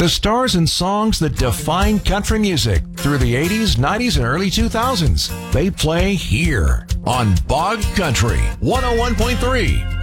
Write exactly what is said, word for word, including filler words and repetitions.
The stars and songs that define country music through the eighties, nineties, and early two thousands. They play here on Bog Country one oh one point three.